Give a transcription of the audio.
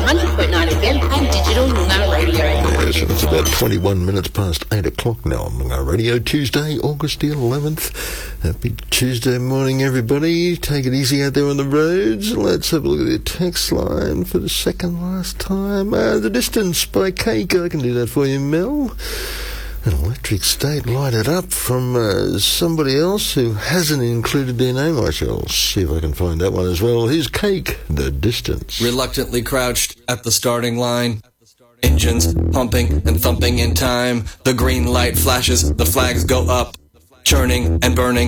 100.9 FM and digital Noongar Radio. Yes, and it's about 21 minutes past 8 o'clock now on Noongar Radio, Tuesday, August the 11th. Happy Tuesday morning, everybody. Take it easy out there on the roads. Let's have a look at the text line for the second last time. The Distance by Cake. I can do that for you, Mel. An Electric State lighted up from somebody else who hasn't included their name. I shall see if I can find that one as well. Here's Cake, The Distance. Reluctantly crouched at the starting line, engines pumping and thumping in time. The green light flashes, the flags go up, churning and burning.